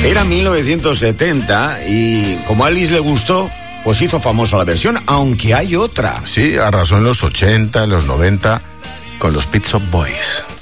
Era 1970 y como a Alice le gustó, pues hizo famosa la versión, aunque hay otra. Sí, arrasó en los 80, en los 90 con los Pet Shop Boys.